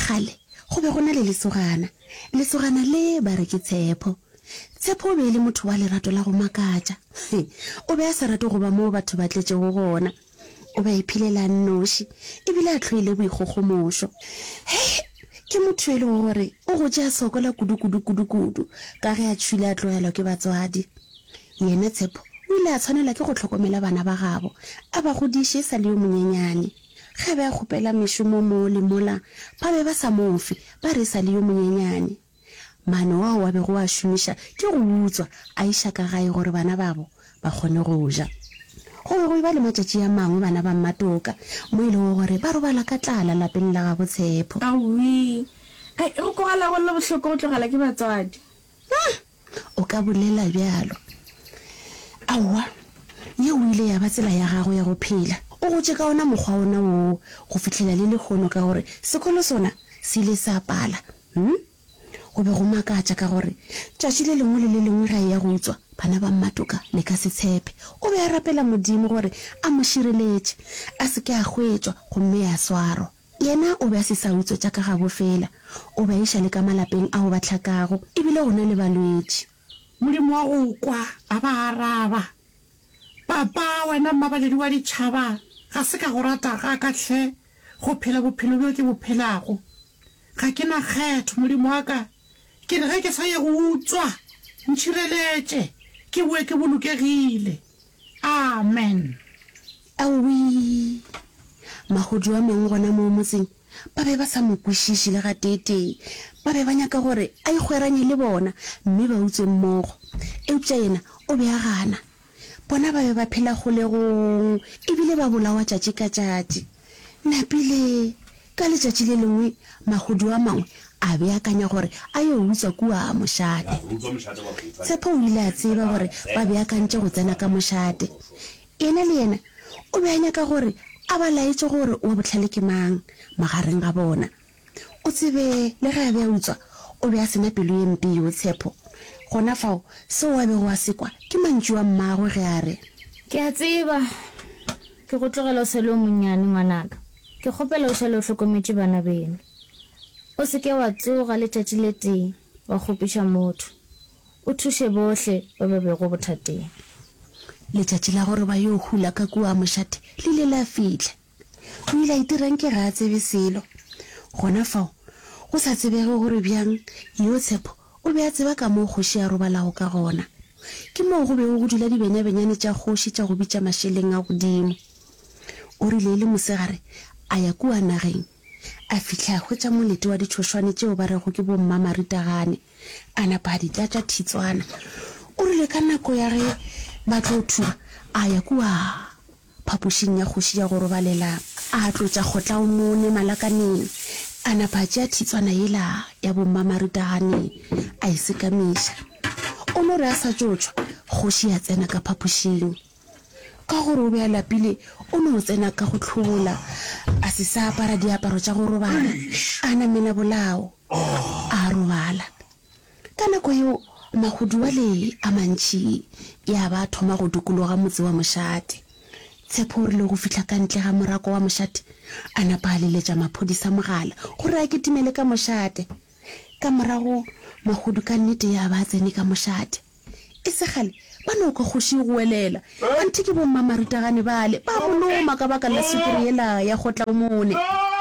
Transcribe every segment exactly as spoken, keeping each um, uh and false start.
gale go be go na le lesogana lesogana le ba re ke Tshepo. Tshepo o be le motho wa lerato la go makatša o be a sa rate go ba mo batho ba tletse go gona o ba iphilela nnoši ebile a tlhoile boikgogomošo. He ke motho e le gore o go tšea sokola kudu-kudu-kudu-kudu ka ge a tšhwile a tlogelwa ke batswadi. Yena Tshepo o ile a tshwanela ke go tlhokomela bana ba gabo a ba godiše sa le yo monyenyane. Ge be a kgopela mešomo mo le mola ba be ba sa mofe ba re sa le yo monyenyane. Mano wa wa be go a šomiša ke go utswa a iša ka gae gore bana babo ba kgone go ja. Go be go ba le matšatši a mangwe bana ba Mmatoka mo ile go gore ba robala ka tlala lapeng la gabo Tshepo. Awi ai go kogala go le bohloko go tlogela ke batswadi. O ka bolela bjalo. Awa ye o ile ya ba tsela ya gago ya go phela o go tšeka ona mokgwa ona o go fihlela le lekgono ka gore sekolo sona se ile sa pala. hm go be go makatša ka gore tšatši le lengwe le le lengwe ga ya go tswa bana ba Mmatoka le ka se tshepe. O be a rapela Modimo gore a mo šireletše a se ke a hwetšwa gomme ya swarwa. Yena o be a se sa utswa tša ka gabo fela o be a iša le ka malapeng ao ba tlhakago ebile go na le balwetši. Modimo wa go kwa a ba araba. Papa wena mmabaledi wa ditšhaba ga se ka go rata ga ka hle go phela bophelo bjo ke bophelago. Ga ke na kgetho Modimo wa ka ke re ge ke sa ye go utswa ntšhireletše ke boe ke bolokegile. Amen. Awi magodu a mangwe gona mo motseng ba be ba sa mo kwešiše le ga tete ba be ba nyaka gore a ikgweranye le bona mme ba utswe mmogo. Eupša yena o be a gana bona ba be ba phela kgolegong ebile ba bolawa tšatši ka tšatši. Napile ka letšatši le lengwe magodu a mangwe a be akanya gore a yo utswa kua mošate. Tshepo o ile a tseba gore ba be akantše go tsena ka mošate. Yena le yena o be a nyaka gore a ba laetše gore o bohlale ke mang magareng ga bona. O tsebe le ge a be a utswa o be a sena pelo ye mpe yo Tshepo. Gona fao seo a be go a sekwa ke mantšu wa mmagwe ge a re ke a tseba ke go tlogela o sa le o monnyane ngwanaka ke kgopela o šale o hlokometše bana beno o se ke wa tsoga letšatši le teng wa kgopiša motho o thuše bohle ba ba bego bothateng. Letšatši la gore ba yo hula ka kua mošate le ile la fitlha o ile a itirang ke ga a tsebe selo. Gona fao go sa tsebege gore bjang yo Tshepo o be a tseba ka moo kgoši a robalago ka gona. Ke moo go be go dula dibenyabenyane tša kgoši tša go bitša mašeleng a godimo. O rile le mosegare a ya kua nageng a fitlha a hwetša molete wa ditšhošwane tšeo ba rego ke bomma Maritagane a napa a di tlatša thitswana. O rile ka nako ya ge ba tlo thuba a ya kua phapošing ya kgoši ya go robalela a tlotša kgotla o mone malakaneng a napa a tšea thitswana yela ya bomma Maritagane a e sekamiša. O no re a sa tšotšwa kgoši ya tsena ka phapošing ka gore o be a lapile o no tsena ka go tlhobola a se sa apara diaparo tša go robala a namela bolao a robala. Ka nako yeo magodu wa le a mantši ya ba thoma go dukologa motse wa mošate. Tshepo o rile go fihla ka ntle ga morako wa mošate a napa a leletša maphodisa mogala gore a ketimele ka mošate. Ka morago magodu ka nnete ya ba tsene ka mošate e segale ba no ka kgoši go welela ante ke bomma Maritagane bale ba boloma ka baka la sukiri yela ya gotla mone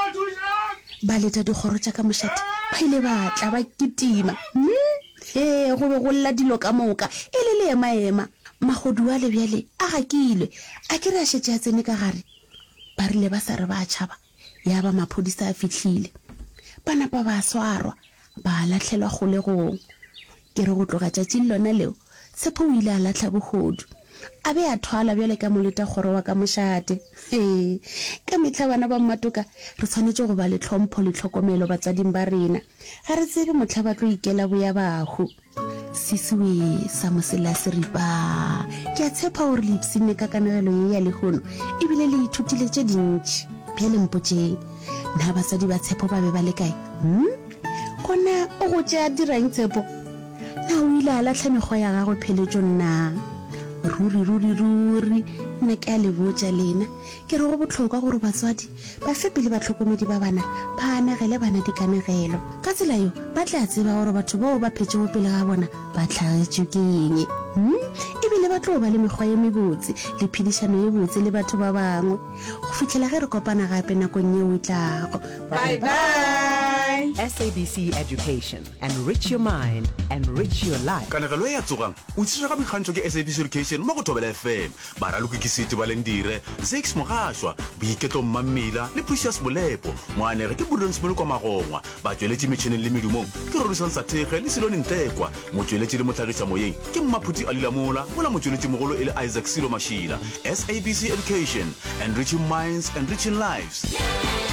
ba leta dikgoro tša ka mošate ba ile ba tla ba kitima. He go be go lla dilo ka moka e le le ema-ema. Magodu wa le bjale a gakilwe a ke re a šetše a tsene ka gare ba rile ba sa re ba tšhaba ya ba maphodisa a fihlile ba napa ba swarwa ba latlhelwa kgolegong. Ke re go tloga tšatši lona leo Tshepo o ile a latlha bogodu a be a thwala bjale ka moleta kgoro wa ka mošate. Ee ka mehla bana ba Mmatoka re tshwanetše go ba le tlhompho le tlhokomelo batsading ba rena ga re tsebe motlha ba tlo ikela boya bago. Sisiwe sa mosela seripa ke a tshepa gore le ipsine ka kanagelo ye ya lekgono ebile le ithutile tše dintši. Bjale mpotšeng na basadi ba Tshepo ba be ba le kae? hm gona o go tšea dirang Tshepo na o ile a latlha mekgwa ya gagwe pheletšo nna ruri ruri ruri nna ke a le botsa lena ke re go botlhokwa gore batswadi ba fepe le batlhokomedi ba bana ba anagele bana dikanegelo ka tsela yo ba tla tseba gore batho bao ba phetsego pele ga bona ba tlhagetswe ke eng hmm? ebile ba tlo ba le mekgwa ye mebotse le phedišano ye botse le batho ba bangwe go fitlhela ge re kopana gape nakong ye o tlago. Bye bye. S A B C Education. Enrich your mind, enrich your life. kanegelo e ya tsogang o tsira ka mekgantšho ke S A B C Education mo go Thobela F M ba raloke ke sete ba lendire six mogashwa boiketlo mmamela le Precious Molepo moanege ke Bulons Moloko Magongwa ba tsweletše metšhineng le medumong ke Rorison Sathege le Silone Ntekwa motsweletši le motlhagisa moyeng ke Mmaphuti Alilamola mola motsweletši mogolo e le Isaac Silo Mashila. S A B C Education, enriching minds, enriching lives.